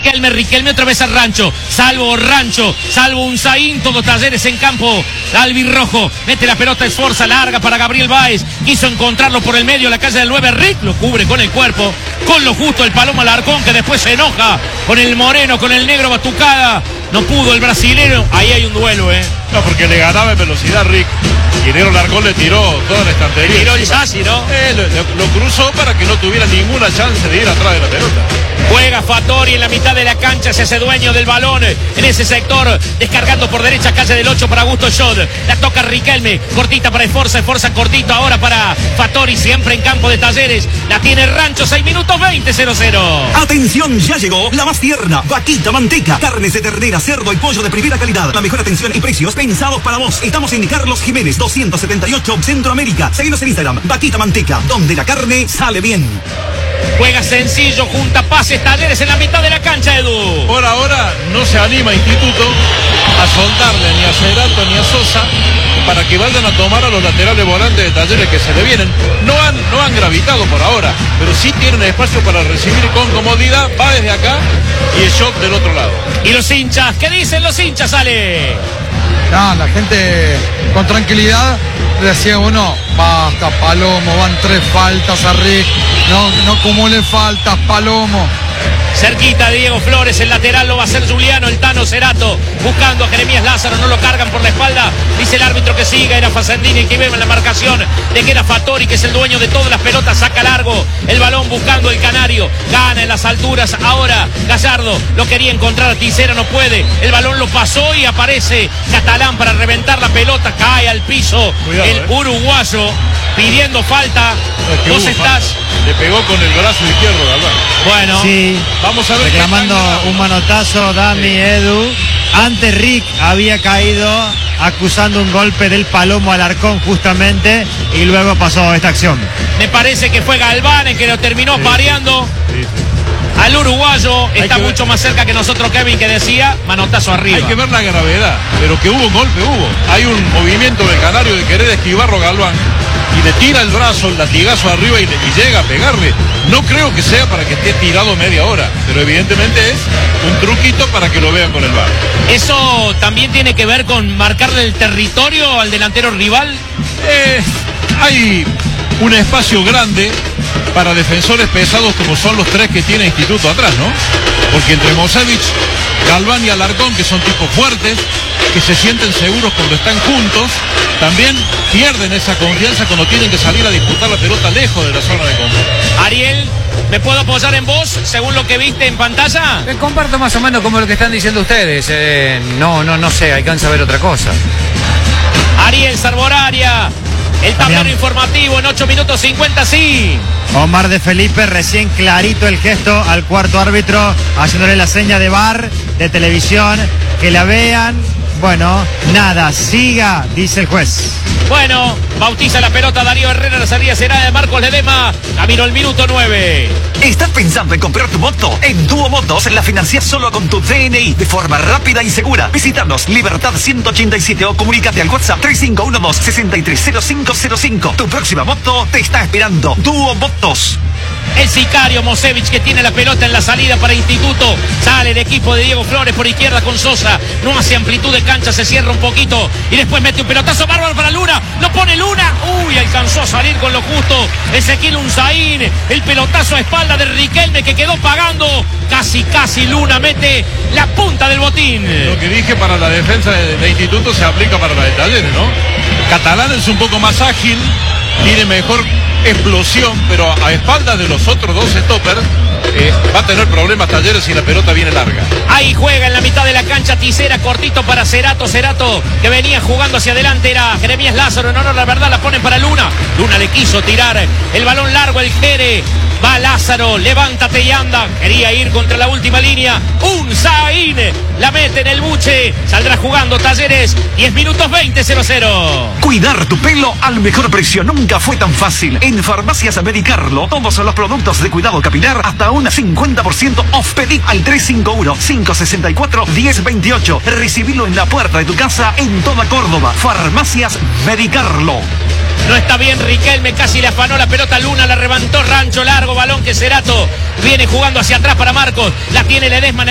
Riquelme otra vez al Rancho, salvo Unzaín, todos Talleres en campo albirrojo, mete la pelota, esforza, larga para Gabriel Báez, quiso encontrarlo por el medio, la calle del 9, Rick lo cubre con el cuerpo, con lo justo el Palomo Alarcón, que después se enoja con el moreno, con el negro Batucada, no pudo el brasilero, ahí hay un duelo, No, porque le ganaba en velocidad Rick, y Negro Alarcón le tiró toda la estantería. Tiró el chasis, ¿no? Lo cruzó para que no tuviera ninguna chance de ir atrás de la pelota. Juega Fattori en la mitad de la cancha, se hace dueño del balón en ese sector, descargando por derecha, calle del 8 para Augusto Schott, la toca Riquelme, cortita para Esforza cortito ahora para Fattori, siempre en campo de Talleres, la tiene Rancho, 6 minutos 20, 0-0. Atención, ya llegó la más tierna, Vaquita Manteca, carnes de ternera, cerdo y pollo de primera calidad, la mejor atención y precios pensados para vos. Estamos en Carlos Jiménez 278, Centroamérica. Seguinos en Instagram, Vaquita Manteca, donde la carne sale bien. Juega sencillo, junta pases, Talleres en la mitad de la cancha, Edu. Por ahora no se anima Instituto a soltarle ni a Cerato ni a Sosa para que vayan a tomar a los laterales volantes de Talleres que se le vienen. No han gravitado por ahora, pero sí tienen espacio para recibir con comodidad. Va desde acá y el shot del otro lado. ¿Y los hinchas? ¿Qué dicen los hinchas, Ale? No, la gente con tranquilidad decía, bueno, basta Palomo, van 3 faltas a Rick, no acumule faltas Palomo. Cerquita Diego Flores, el lateral lo va a hacer Juliano, el Tano Cerato, buscando a Jeremías Lázaro, no lo cargan por la espalda, dice el árbitro que siga, era Facendini el que ve en la marcación de que era Fattori, que es el dueño de todas las pelotas, saca largo el balón buscando el Canario, gana en las alturas, ahora Gallardo lo quería encontrar a Tisera, no puede, el balón lo pasó y aparece Catalán para reventar la pelota, cae al piso. Cuidado, el uruguayo pidiendo falta. Vos estás... Le pegó con el brazo izquierdo, Galván. Bueno, sí, vamos a ver. Reclamando un manotazo, Dami, Edu. Antes Rick había caído acusando un golpe del Palomo Alarcón justamente y luego pasó esta acción. Me parece que fue Galván el que lo terminó pareando. Sí. Al uruguayo está mucho más cerca que nosotros, Kevin, que decía manotazo arriba. Hay que ver la gravedad, pero que hubo un golpe, Hay un movimiento del Canario de querer esquivarlo Galván y le tira el brazo, el latigazo arriba y llega a pegarle. No creo que sea para que esté tirado media hora, pero evidentemente es un truquito para que lo vean con el VAR. ¿Eso también tiene que ver con marcarle el territorio al delantero rival? Hay un espacio grande para defensores pesados como son los 3 que tiene Instituto atrás, ¿no? Porque entre Mosevich, Galván y Alarcón, que son tipos fuertes, que se sienten seguros cuando están juntos, también pierden esa confianza cuando tienen que salir a disputar la pelota lejos de la zona de combate. Ariel, ¿me puedo apoyar en vos según lo que viste en pantalla? Comparto más o menos como lo que están diciendo ustedes. No sé, alcanza a ver otra cosa. Ariel Sarboraria, el tablero informativo en 8 minutos 50, sí. Omar de Felipe, recién clarito el gesto al cuarto árbitro, haciéndole la seña de VAR, de televisión, que la vean. Bueno, nada, siga, dice el juez. Bueno, bautiza la pelota Darío Herrera, la salida será de Marcos Ledesma, camino el minuto 9. ¿Estás pensando en comprar tu moto? En Duo Motos la financias solo con tu DNI, de forma rápida y segura. Visítanos, Libertad 187 o comunícate al WhatsApp 3512-630505. Tu próxima moto te está esperando. Duo Motos. El sicario Mosevich, que tiene la pelota en la salida para Instituto, sale el equipo de Diego Flores por izquierda con Sosa, no hace amplitud de cancha, se cierra un poquito y después mete un pelotazo bárbaro para Luna, lo pone Luna, alcanzó a salir con lo justo Ezequiel Unzaín, el pelotazo a espalda de Riquelme que quedó pagando, casi Luna mete la punta del botín. Lo que dije para la defensa de Instituto se aplica para la de Talleres, ¿no? Catalán es un poco más ágil, tiene mejor explosión, pero a espaldas de los otros 2 stoppers va a tener problemas Talleres si la pelota viene larga. Ahí juega en la mitad de la cancha Tisera, cortito para Cerato que venía jugando hacia adelante, era Jeremías Lázaro, no, la verdad la ponen para Luna le quiso tirar el balón largo, el Jere, va Lázaro, levántate y anda, quería ir contra la última línea, Unzaín la mete en el buche, saldrá jugando Talleres, 10 minutos 20, 0-0. Cuidar tu pelo al mejor precio nunca fue tan fácil. En Farmacias Medicarlo, todos los productos de cuidado capilar hasta un 50% off. Pedí al 351-564-1028. Recibilo en la puerta de tu casa en toda Córdoba. Farmacias Medicarlo. No está bien Riquelme, casi le afanó la pelota Luna, la levantó Rancho, largo balón que Cerato viene jugando hacia atrás para Marcos, la tiene Ledesma.